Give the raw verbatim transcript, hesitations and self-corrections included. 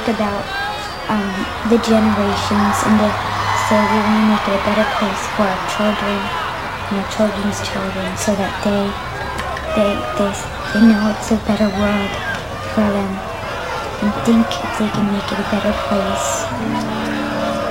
think about um, the generations and to say we want to make it a better place for our children and our children's children, so that they they they they know it's a better world for them, and think if they can make it a better place.